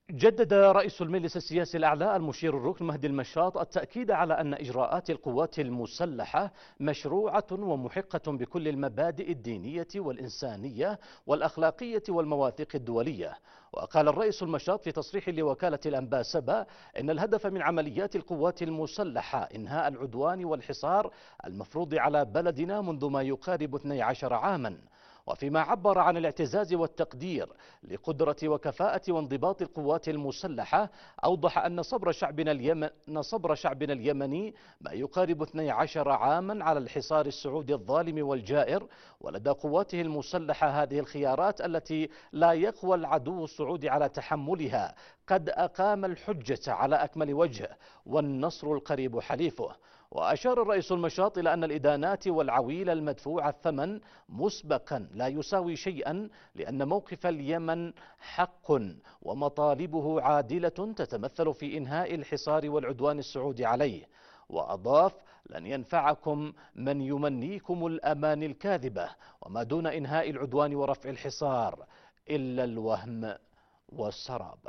جدد رئيس المجلس السياسي الأعلى المشير الركن مهدي المشاط التأكيد على أن إجراءات القوات المسلحة مشروعة ومحقة بكل المبادئ الدينية والإنسانية والأخلاقية والمواثيق الدولية. وقال الرئيس المشاط في تصريح لوكالة الأنباء سبا إن الهدف من عمليات القوات المسلحة إنهاء العدوان والحصار المفروض على بلدنا منذ ما يقارب 12 عاما. وفيما عبر عن الاعتزاز والتقدير لقدرة وكفاءة وانضباط القوات المسلحة، أوضح أن صبر شعبنا اليمني ما يقارب 12 عاما على الحصار السعودي الظالم والجائر، ولدى قواته المسلحة هذه الخيارات التي لا يقوى العدو السعودي على تحملها قد أقام الحجة على أكمل وجه، والنصر القريب حليفه. وأشار الرئيس المشاط إلى أن الإدانات والعويل المدفوع الثمن مسبقا لا يساوي شيئا، لأن موقف اليمن حق ومطالبه عادلة تتمثل في إنهاء الحصار والعدوان السعودي عليه. وأضاف: لن ينفعكم من يمنيكم الأمان الكاذبة، وما دون إنهاء العدوان ورفع الحصار إلا الوهم والسراب.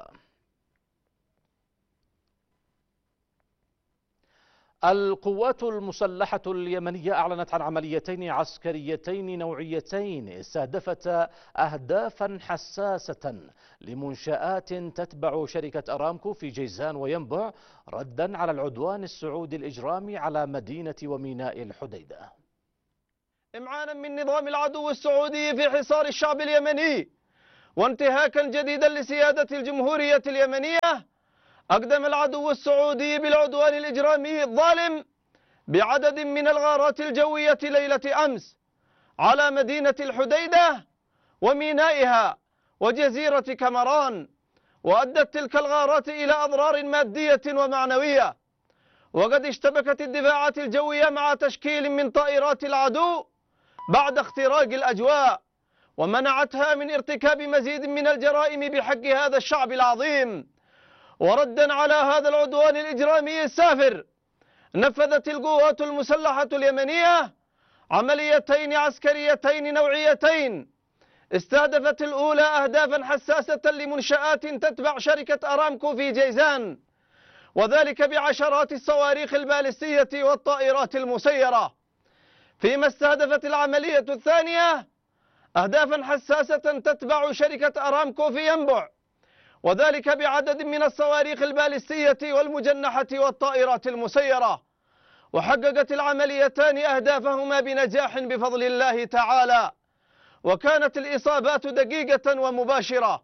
القوات المسلحة اليمنية أعلنت عن عمليتين عسكريتين نوعيتين استهدفتا أهدافا حساسة لمنشآت تتبع شركة أرامكو في جيزان وينبع، ردا على العدوان السعودي الإجرامي على مدينة وميناء الحديدة. إمعانا من نظام العدو السعودي في حصار الشعب اليمني وانتهاكا جديدا لسيادة الجمهورية اليمنية، أقدم العدو السعودي بالعدوان الإجرامي الظالم بعدد من الغارات الجوية ليلة أمس على مدينة الحديدة ومينائها وجزيرة كمران، وأدت تلك الغارات إلى أضرار مادية ومعنوية. وقد اشتبكت الدفاعات الجوية مع تشكيل من طائرات العدو بعد اختراق الأجواء، ومنعتها من ارتكاب مزيد من الجرائم بحق هذا الشعب العظيم. وردا على هذا العدوان الإجرامي السافر، نفذت القوات المسلحة اليمنية عمليتين عسكريتين نوعيتين استهدفت الأولى أهدافا حساسة لمنشآت تتبع شركة أرامكو في جيزان، وذلك بعشرات الصواريخ البالستية والطائرات المسيرة، فيما استهدفت العملية الثانية أهدافا حساسة تتبع شركة أرامكو في ينبع، وذلك بعدد من الصواريخ البالستية والمجنحة والطائرات المسيرة. وحققت العمليتان أهدافهما بنجاح بفضل الله تعالى، وكانت الإصابات دقيقة ومباشرة.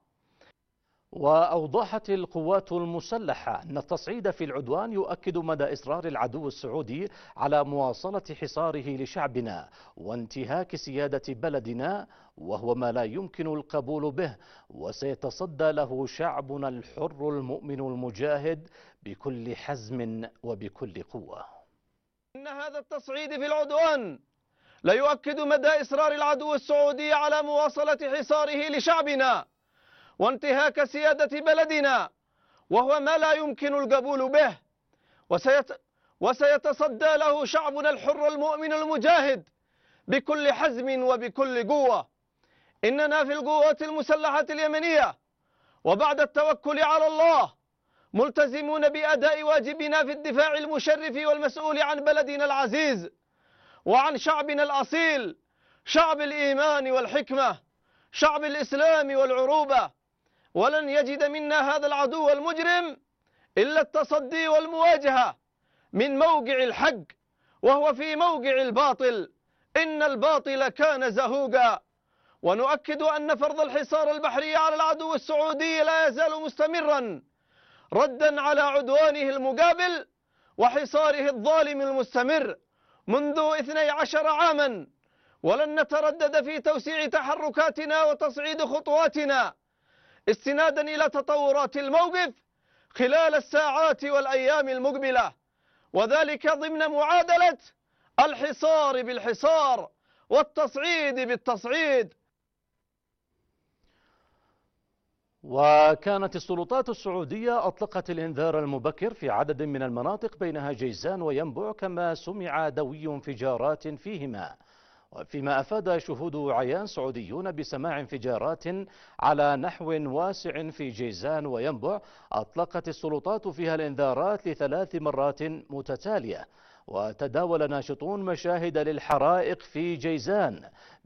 وأوضحت القوات المسلحة أن التصعيد في العدوان يؤكد مدى إصرار العدو السعودي على مواصلة حصاره لشعبنا وانتهاك سيادة بلدنا، وهو ما لا يمكن القبول به، وسيتصدى له شعبنا الحر المؤمن المجاهد بكل حزم وبكل قوة. إن هذا التصعيد في العدوان لا يؤكد مدى إصرار العدو السعودي على مواصلة حصاره لشعبنا وانتهاك سيادة بلدنا، وهو ما لا يمكن القبول به، وسيتصدى له شعبنا الحر المؤمن المجاهد بكل حزم وبكل قوة. إننا في القوات المسلحة اليمنية وبعد التوكل على الله ملتزمون بأداء واجبنا في الدفاع المشرف والمسؤول عن بلدنا العزيز وعن شعبنا الأصيل، شعب الإيمان والحكمة، شعب الإسلام والعروبة. ولن يجد منا هذا العدو المجرم إلا التصدي والمواجهة من موقع الحق، وهو في موقع الباطل. إن الباطل كان زهوقا. ونؤكد أن فرض الحصار البحري على العدو السعودي لا يزال مستمرا، ردا على عدوانه المقابل وحصاره الظالم المستمر منذ 12 عاما. ولن نتردد في توسيع تحركاتنا وتصعيد خطواتنا استنادا إلى تطورات الموقف خلال الساعات والأيام المقبلة، وذلك ضمن معادلة الحصار بالحصار والتصعيد بالتصعيد. وكانت السلطات السعودية أطلقت الإنذار المبكر في عدد من المناطق بينها جيزان وينبع، كما سمع دوي انفجارات فيهما. فيما أفاد شهود عيان سعوديون بسماع انفجارات على نحو واسع في جيزان وينبع أطلقت السلطات فيها الإنذارات ل3 مرات متتالية. وتداول ناشطون مشاهد للحرائق في جيزان.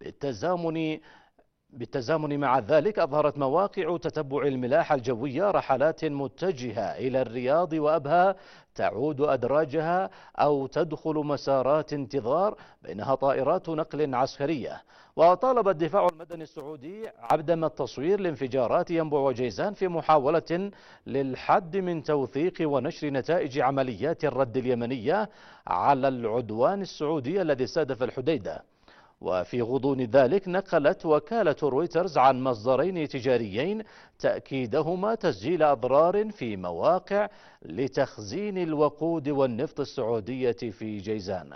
بالتزامن مع ذلك أظهرت مواقع تتبع الملاحة الجوية رحلات متجهة إلى الرياض وأبها تعود أدراجها أو تدخل مسارات انتظار بينها طائرات نقل عسكرية. وطالب الدفاع المدني السعودي عدم التصوير لانفجارات ينبع وجيزان في محاولة للحد من توثيق ونشر نتائج عمليات الرد اليمنية على العدوان السعودي الذي استهدف الحديدة. وفي غضون ذلك نقلت وكالة رويترز عن مصدرين تجاريين تأكيدهما تسجيل أضرار في مواقع لتخزين الوقود والنفط السعودية في جيزان.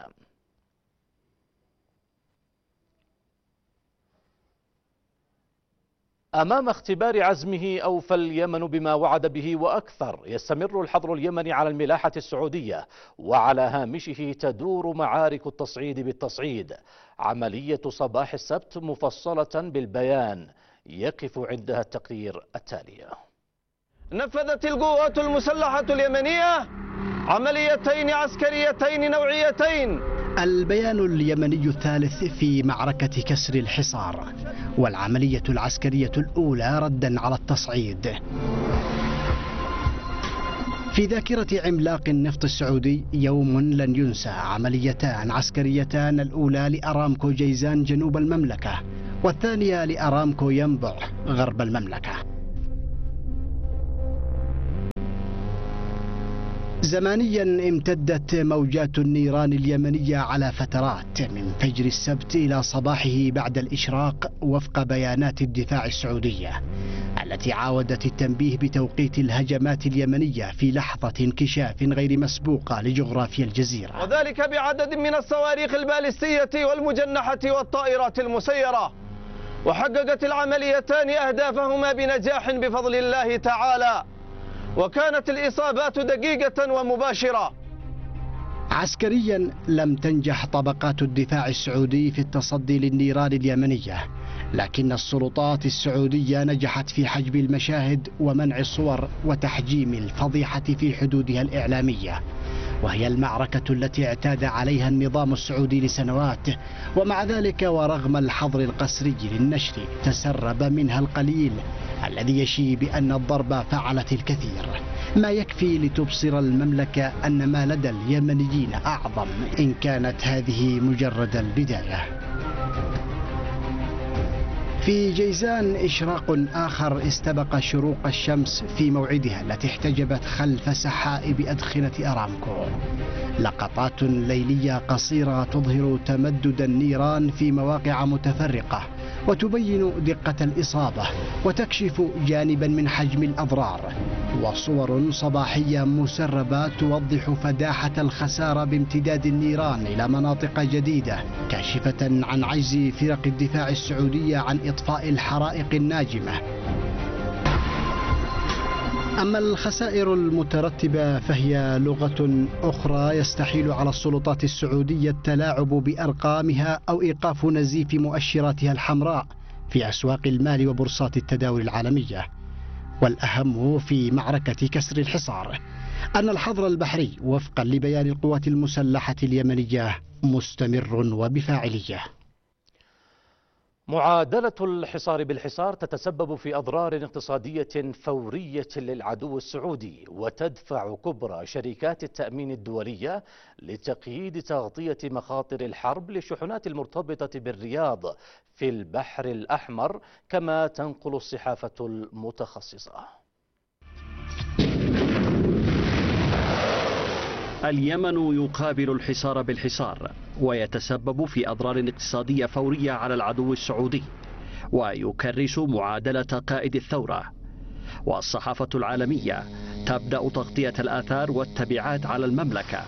أمام اختبار عزمه أوفى اليمن بما وعد به وأكثر. يستمر الحظر اليمني على الملاحة السعودية وعلى هامشه تدور معارك التصعيد بالتصعيد. عملية صباح السبت مفصلة بالبيان يقف عندها التقرير التالي. نفذت القوات المسلحة اليمنية عمليتين عسكريتين نوعيتين. البيان اليمني الثالث في معركة كسر الحصار، والعملية العسكرية الأولى ردا على التصعيد. في ذاكرة عملاق النفط السعودي يوم لن ينسى، عمليتان عسكريتان، الأولى لأرامكو جيزان جنوب المملكة، والثانية لأرامكو ينبع غرب المملكة. زمانيا امتدت موجات النيران اليمنية على فترات من فجر السبت إلى صباحه بعد الإشراق وفق بيانات الدفاع السعودية التي عاودت التنبيه بتوقيت الهجمات اليمنية في لحظة انكشاف غير مسبوقة لجغرافيا الجزيرة، وذلك بعدد من الصواريخ البالستية والمجنحة والطائرات المسيرة. وحققت العمليتان أهدافهما بنجاح بفضل الله تعالى، وكانت الإصابات دقيقة ومباشرة. عسكريا لم تنجح طبقات الدفاع السعودي في التصدي للنيران اليمنية، لكن السلطات السعودية نجحت في حجب المشاهد ومنع الصور وتحجيم الفضيحة في حدودها الإعلامية، وهي المعركة التي اعتاد عليها النظام السعودي لسنوات، ومع ذلك ورغم الحظر القسري للنشر تسرب منها القليل الذي يشي بأن الضربة فعلت الكثير، ما يكفي لتبصر المملكة أن ما لدى اليمنيين أعظم إن كانت هذه مجرد البداية. في جيزان إشراق آخر استبق شروق الشمس في موعدها التي احتجبت خلف سحائب أدخنة أرامكو. لقطات ليلية قصيرة تظهر تمدد النيران في مواقع متفرقة وتبين دقة الإصابة وتكشف جانبا من حجم الأضرار، وصور صباحية مسربة توضح فداحة الخسارة بامتداد النيران إلى مناطق جديدة، كاشفة عن عجز فرق الدفاع السعودية عن إطفاء الحرائق الناجمة. أما الخسائر المترتبة فهي لغة أخرى يستحيل على السلطات السعودية التلاعب بأرقامها أو إيقاف نزيف مؤشراتها الحمراء في أسواق المال وبورصات التداول العالمية. والأهم في معركة كسر الحصار أن الحظر البحري وفقا لبيان القوات المسلحة اليمنية مستمر وبفاعلية. معادلة الحصار بالحصار تتسبب في أضرار اقتصادية فورية للعدو السعودي، وتدفع كبرى شركات التأمين الدولية لتقييد تغطية مخاطر الحرب للشحنات المرتبطة بالرياض في البحر الأحمر، كما تنقل الصحافة المتخصصة. اليمن يقابل الحصار بالحصار ويتسبب في أضرار اقتصادية فورية على العدو السعودي، ويكرس معادلة قائد الثورة. والصحافة العالمية تبدأ تغطية الآثار والتبعات على المملكة.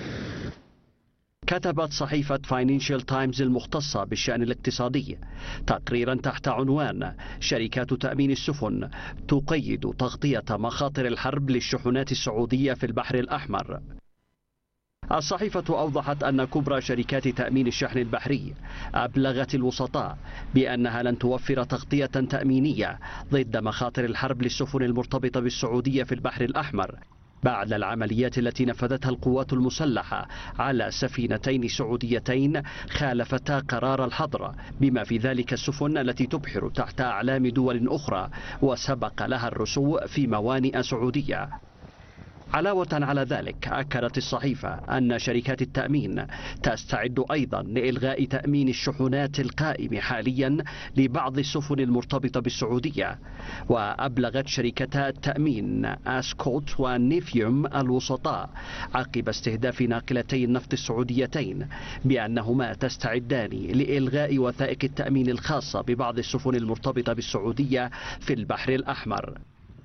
كتبت صحيفة فاينانشال تايمز المختصة بالشأن الاقتصادي تقريرا تحت عنوان شركات تأمين السفن تقيد تغطية مخاطر الحرب للشحنات السعودية في البحر الأحمر. الصحيفة أوضحت أن كبرى شركات تأمين الشحن البحري أبلغت الوسطاء بأنها لن توفر تغطية تأمينية ضد مخاطر الحرب للسفن المرتبطة بالسعودية في البحر الأحمر بعد العمليات التي نفذتها القوات المسلحة على سفينتين سعوديتين خالفتا قرار الحظر، بما في ذلك السفن التي تبحر تحت أعلام دول أخرى وسبق لها الرسو في موانئ سعودية. علاوة على ذلك، أكدت الصحيفة أن شركات التأمين تستعد أيضا لإلغاء تأمين الشحنات القائم حاليا لبعض السفن المرتبطة بالسعودية. وأبلغت شركتا التأمين أسكوت ونيفيوم الوسطاء عقب استهداف ناقلتي النفط السعوديتين بأنهما تستعدان لإلغاء وثائق التأمين الخاصة ببعض السفن المرتبطة بالسعودية في البحر الأحمر.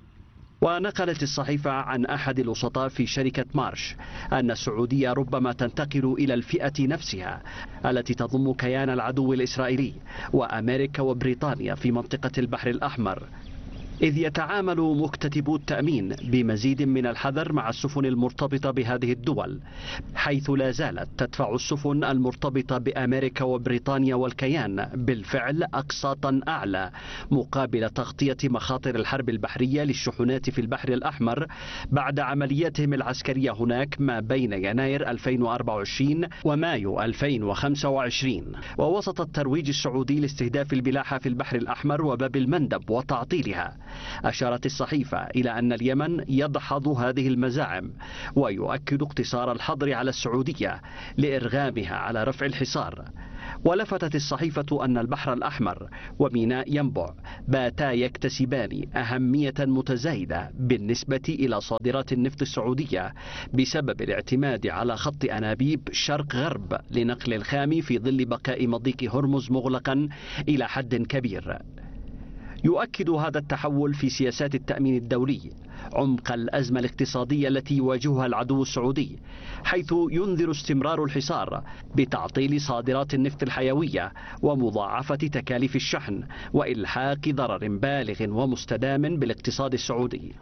ونقلت الصحيفة عن أحد الوسطاء في شركة مارش أن السعودية ربما تنتقل إلى الفئة نفسها التي تضم كيان العدو الإسرائيلي وأمريكا وبريطانيا في منطقة البحر الأحمر، إذ يتعامل مكتتبو التأمين بمزيد من الحذر مع السفن المرتبطة بهذه الدول، حيث لا زالت تدفع السفن المرتبطة بأمريكا وبريطانيا والكيان بالفعل أقساطا أعلى مقابل تغطية مخاطر الحرب البحرية للشحنات في البحر الأحمر بعد عملياتهم العسكرية هناك ما بين يناير 2024 ومايو 2025. ووسط الترويج السعودي لاستهداف البلاحة في البحر الأحمر وباب المندب وتعطيلها، أشارت الصحيفة إلى أن اليمن يدحض هذه المزاعم ويؤكد اقتصار الحظر على السعودية لإرغامها على رفع الحصار. ولفتت الصحيفة أن البحر الأحمر وميناء ينبع باتا يكتسبان أهمية متزايدة بالنسبة إلى صادرات النفط السعودية بسبب الاعتماد على خط أنابيب شرق غرب لنقل الخام في ظل بقاء مضيق هرمز مغلقا إلى حد كبير. يؤكد هذا التحول في سياسات التأمين الدولي عمق الأزمة الاقتصادية التي يواجهها العدو السعودي، حيث ينذر استمرار الحصار بتعطيل صادرات النفط الحيوية ومضاعفة تكاليف الشحن وإلحاق ضرر بالغ ومستدام بالاقتصاد السعودي.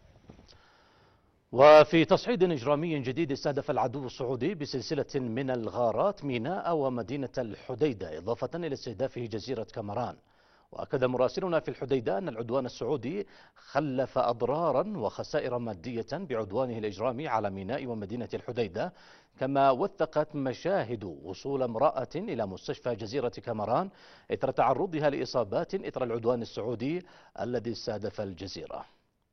وفي تصعيد إجرامي جديد استهدف العدو السعودي بسلسلة من الغارات ميناء ومدينة الحديدة، إضافة إلى استهدافه جزيرة كامران. وأكد مراسلنا في الحديدة أن العدوان السعودي خلف أضرارا وخسائر مادية بعدوانه الإجرامي على ميناء ومدينة الحديدة، كما وثقت مشاهد وصول امرأة إلى مستشفى جزيرة كامران إثر تعرضها لإصابات إثر العدوان السعودي الذي استهدف الجزيرة.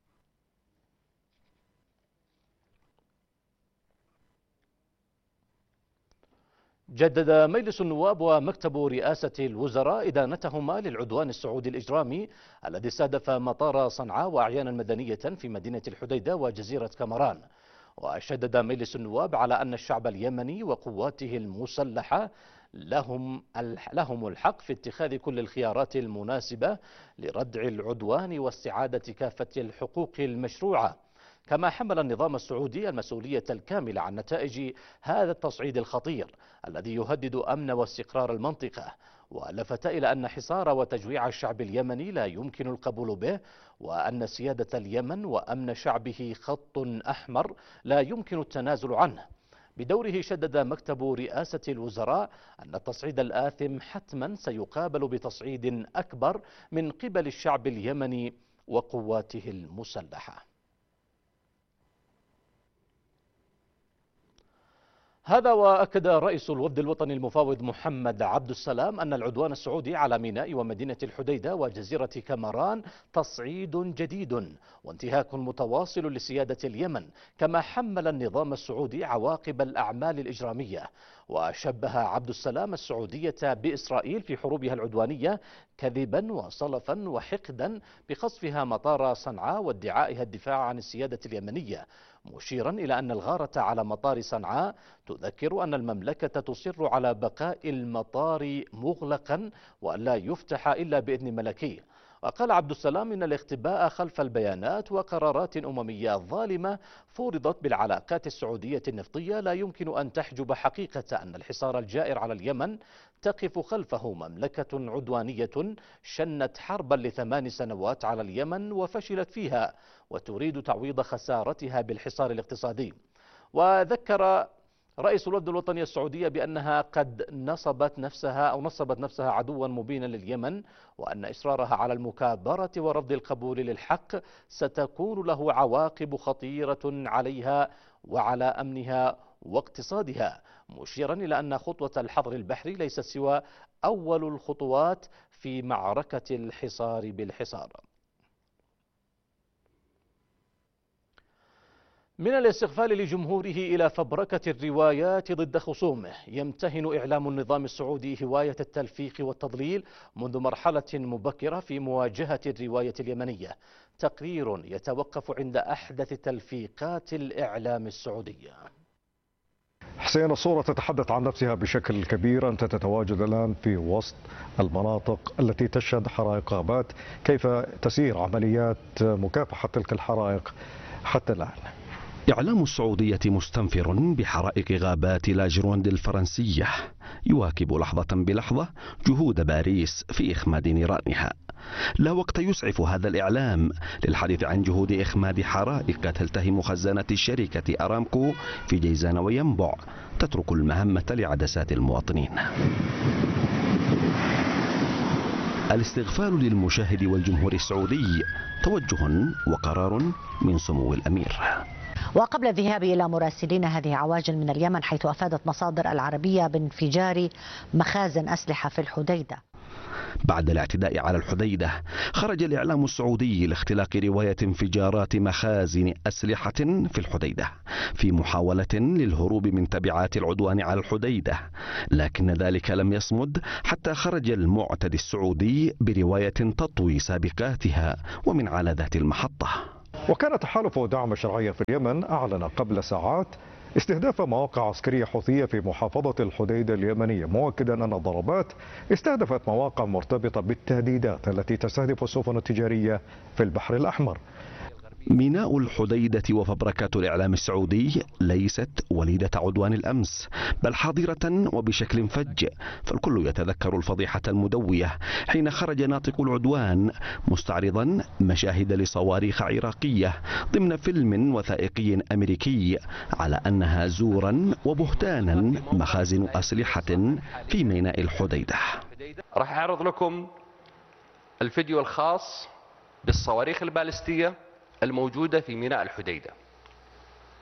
جدد مجلس النواب ومكتب رئاسة الوزراء إدانتهما للعدوان السعودي الإجرامي الذي استهدف مطار صنعاء وأعيانا مدنية في مدينة الحديدة وجزيرة كامران. وشدد مجلس النواب على أن الشعب اليمني وقواته المسلحة لهم الحق في اتخاذ كل الخيارات المناسبة لردع العدوان واستعادة كافة الحقوق المشروعة. كما حمل النظام السعودي المسؤولية الكاملة عن نتائج هذا التصعيد الخطير الذي يهدد أمن واستقرار المنطقة، ولفت إلى أن حصار وتجويع الشعب اليمني لا يمكن القبول به، وأن سيادة اليمن وأمن شعبه خط أحمر لا يمكن التنازل عنه. بدوره شدد مكتب رئاسة الوزراء أن التصعيد الآثم حتما سيقابل بتصعيد أكبر من قبل الشعب اليمني وقواته المسلحة. هذا وأكد رئيس الوفد الوطني المفاوض محمد عبد السلام أن العدوان السعودي على ميناء ومدينة الحديدة وجزيرة كامران تصعيد جديد وانتهاك متواصل لسيادة اليمن، كما حمل النظام السعودي عواقب الأعمال الإجرامية. وشبه عبد السلام السعودية بإسرائيل في حروبها العدوانية كذبا وصلفا وحقدا بقصفها مطار صنعاء وادعائها الدفاع عن السيادة اليمنية، مشيرا إلى أن الغارة على مطار صنعاء تذكر أن المملكة تصر على بقاء المطار مغلقا وأن لا يفتح إلا بإذن ملكي. وقال عبد السلام إن الاختباء خلف البيانات وقرارات أممية ظالمة فرضت بالعلاقات السعودية النفطية لا يمكن أن تحجب حقيقة أن الحصار الجائر على اليمن تقف خلفه مملكة عدوانية شنت حربا ل8 سنوات على اليمن وفشلت فيها وتريد تعويض خسارتها بالحصار الاقتصادي. وذكر رئيس الوفد الوطني السعودية بأنها قد نصبت نفسها عدوا مبينا لليمن، وأن إصرارها على المكابرة ورفض القبول للحق ستكون له عواقب خطيرة عليها وعلى أمنها واقتصادها، مشيرا إلى أن خطوة الحظر البحري ليست سوى أول الخطوات في معركة الحصار بالحصار. من الاستغفال لجمهوره إلى فبركة الروايات ضد خصومه، يمتهن إعلام النظام السعودي هواية التلفيق والتضليل منذ مرحلة مبكرة في مواجهة الرواية اليمنية. تقرير يتوقف عند أحدث تلفيقات الإعلام السعودي. حسين، الصورة تتحدث عن نفسها بشكل كبير. أنت تتواجد الآن في وسط المناطق التي تشهد حرائق غابات، كيف تسير عمليات مكافحة تلك الحرائق حتى الآن؟ إعلام السعودية مستنفر بحرائق غابات لاجروند الفرنسية، يواكب لحظة بلحظة جهود باريس في إخماد نيرانها. لا وقت يسعف هذا الإعلام للحديث عن جهود إخماد حرائق تلتهم خزانة شركة أرامكو في جيزان وينبع، تترك المهمة لعدسات المواطنين. الاستغفال للمشاهد والجمهور السعودي توجه وقرار من سمو الأمير. وقبل الذهاب إلى مراسلين هذه عواجل من اليمن، حيث أفادت مصادر العربية بانفجار مخازن أسلحة في الحديدة. بعد الاعتداء على الحديدة، خرج الإعلام السعودي لاختلاق رواية انفجارات مخازن أسلحة في الحديدة في محاولة للهروب من تبعات العدوان على الحديدة، لكن ذلك لم يصمد حتى خرج المعتدي السعودي برواية تطوي سابقاتها ومن على ذات المحطة. وكان تحالف دعم الشرعية في اليمن أعلن قبل ساعات استهداف مواقع عسكرية حوثية في محافظة الحديدة اليمنية، مؤكدا أن الضربات استهدفت مواقع مرتبطة بالتهديدات التي تستهدف السفن التجارية في البحر الأحمر. ميناء الحديدة وفبركة الإعلام السعودي ليست وليدة عدوان الأمس، بل حاضرة وبشكل فج، فالكل يتذكر الفضيحة المدوية حين خرج ناطق العدوان مستعرضا مشاهد لصواريخ عراقية ضمن فيلم وثائقي أمريكي على أنها زورا وبهتانا مخازن أسلحة في ميناء الحديدة. راح أعرض لكم الفيديو الخاص بالصواريخ البالستية الموجودة في ميناء الحديدة.